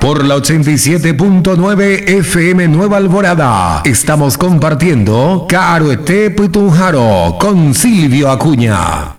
por la 87.9 FM Nueva Alborada. Estamos compartiendo Caroete Putunjaro con Silvio Acuña.